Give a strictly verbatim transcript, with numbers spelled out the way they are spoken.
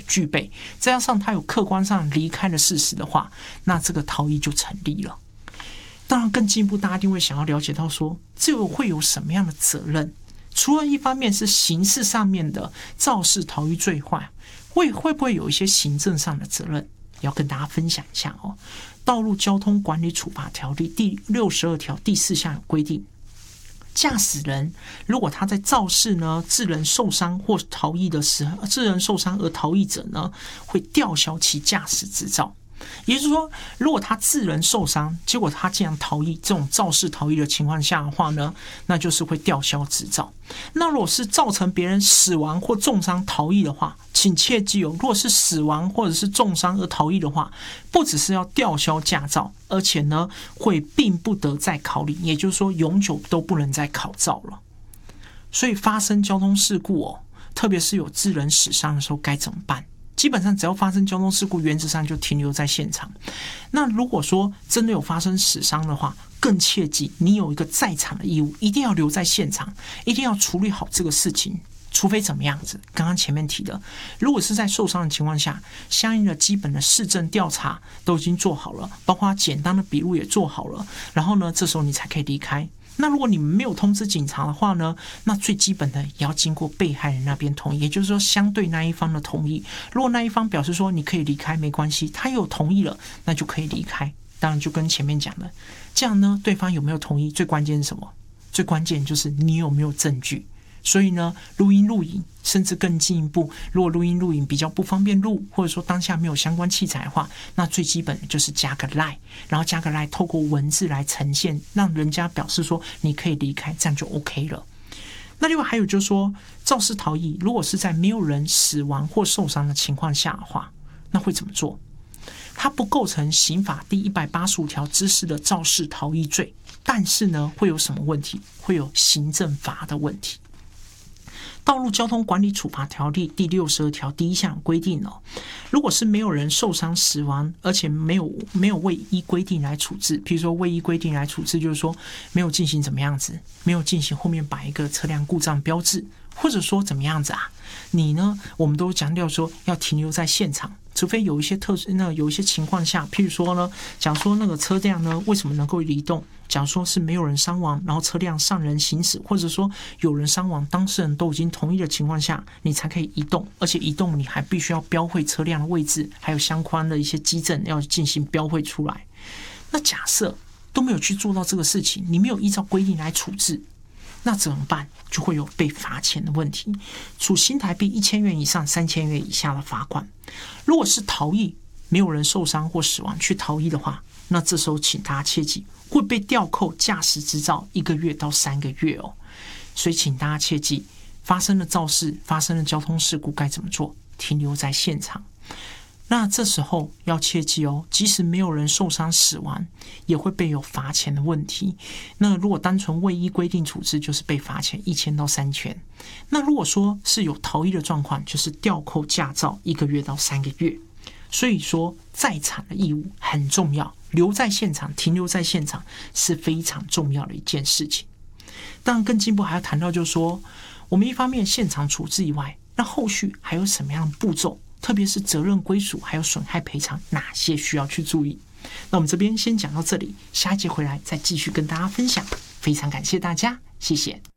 具备，再加上他有客观上离开的事实的话，那这个逃逸就成立了。当然更进一步，大家一定会想要了解到说，这个会有什么样的责任？除了一方面是刑事上面的肇事逃逸罪坏，会会不会有一些行政上的责任？要跟大家分享一下哦。道路交通管理处罚条例第六十二条第四项有规定，驾驶人如果他在肇事呢致人受伤或逃逸的时候，致人受伤而逃逸者呢，会吊销其驾驶执照。也就是说，如果他致人受伤，结果他竟然逃逸，这种肇事逃逸的情况下的话呢，那就是会吊销执照。那如果是造成别人死亡或重伤逃逸的话，请切记哦，如果是死亡或者是重伤而逃逸的话，不只是要吊销驾照，而且呢会并不得再考领，也就是说永久都不能再考照了。所以发生交通事故哦，特别是有致人死伤的时候该怎么办？基本上只要发生交通事故，原则上就停留在现场。那如果说真的有发生死伤的话，更切记你有一个在场的义务，一定要留在现场，一定要处理好这个事情。除非怎么样子，刚刚前面提的，如果是在受伤的情况下，相应的基本的事证调查都已经做好了，包括简单的笔录也做好了，然后呢，这时候你才可以离开。那如果你们没有通知警察的话呢，那最基本的也要经过被害人那边同意，也就是说相对那一方的同意。如果那一方表示说你可以离开没关系，他有同意了，那就可以离开。当然就跟前面讲的，这样呢，对方有没有同意，最关键是什么？最关键就是你有没有证据。所以呢，录音录影，甚至更进一步，如果录音录影比较不方便录，或者说当下没有相关器材的话，那最基本的就是加个 line， 然后加个 line， 透过文字来呈现，让人家表示说你可以离开，这样就 OK 了。那另外还有就是说，肇事逃逸，如果是在没有人死亡或受伤的情况下的话，那会怎么做？它不构成刑法第一百八十五条之四的肇事逃逸罪，但是呢，会有什么问题？会有行政罚的问题。道路交通管理处罚条例第六十二条第一项规定哦，如果是没有人受伤死亡，而且没有没有未依规定来处置，比如说未依规定来处置，就是说没有进行怎么样子，没有进行后面摆一个车辆故障标志，或者说怎么样子啊？你呢，我们都强调说要停留在现场。除非有一些特殊，那有一些情况下，譬如说呢，假如说那个车辆呢，为什么能够移动？假如说是没有人伤亡，然后车辆上人行驶，或者说有人伤亡，当事人都已经同意的情况下，你才可以移动，而且移动你还必须要标绘车辆的位置，还有相关的一些基证要进行标绘出来。那假设都没有去做到这个事情，你没有依照规定来处置，那怎么办？就会有被罚钱的问题，处新台币一千元以上三千元以下的罚款。如果是逃逸，没有人受伤或死亡去逃逸的话，那这时候请大家切记会被吊扣驾驶执照一个月到三个月哦。所以请大家切记，发生了肇事、发生了交通事故该怎么做？停留在现场。那这时候要切记哦，即使没有人受伤死亡，也会被有罚钱的问题。那如果单纯未依规定处置，就是被罚钱一千到三千。那如果说是有逃逸的状况，就是吊扣驾照一个月到三个月。所以说，在场的义务很重要，留在现场、停留在现场是非常重要的一件事情。当然，更进一步还要谈到，就是说，我们一方面现场处置以外，那后续还有什么样的步骤？特别是责任归属还有损害赔偿，哪些需要去注意？那我们这边先讲到这里，下一节回来再继续跟大家分享。非常感谢大家，谢谢。